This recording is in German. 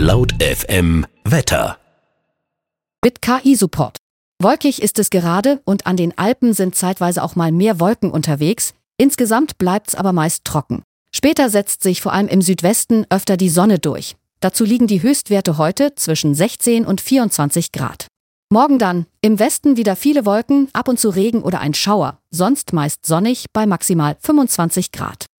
Laut FM Wetter. Mit KI-Support. Wolkig ist es gerade und an den Alpen sind zeitweise auch mal mehr Wolken unterwegs. Insgesamt bleibt's aber meist trocken. Später setzt sich vor allem im Südwesten öfter die Sonne durch. Dazu liegen die Höchstwerte heute zwischen 16 und 24 Grad. Morgen dann im Westen wieder viele Wolken, ab und zu Regen oder ein Schauer. Sonst meist sonnig bei maximal 25 Grad.